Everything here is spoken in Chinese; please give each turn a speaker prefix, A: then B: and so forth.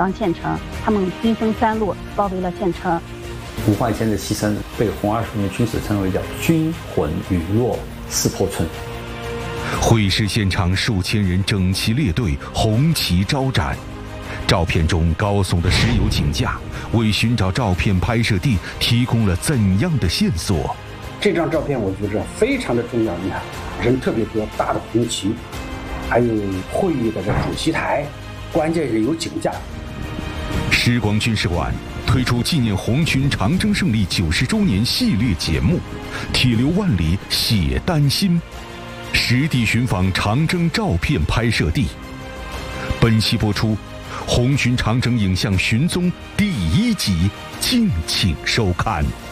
A: 防县城，他们兵分三路包围了县城。
B: 吴怀谦的牺牲被红20年军史称为叫军魂陨落四破村。
C: 会师现场数千人整齐列队，红旗招展。照片中高耸的石油井架为寻找照片拍摄地提供了怎样的线索？
D: 这张照片我觉着非常的重要。你看，人特别多，大的红旗，还有会议的这主席台，关键是有井架。
C: 时光军事馆推出纪念红军长征胜利90周年系列节目《铁流万里写丹心》，实地寻访长征照片拍摄地。本期播出《红军长征影像寻踪》第1集，敬请收看。